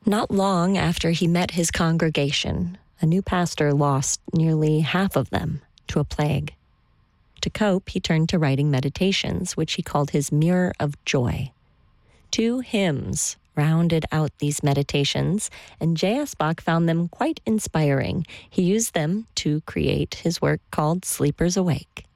Not long after he met his congregation, a new pastor lost nearly half of them to a plague. To cope, he turned to writing meditations, which he called his Mirror of Joy. 2 hymns rounded out these meditations, and J.S. Bach found them quite inspiring. He used them to create his work called Sleepers Awake.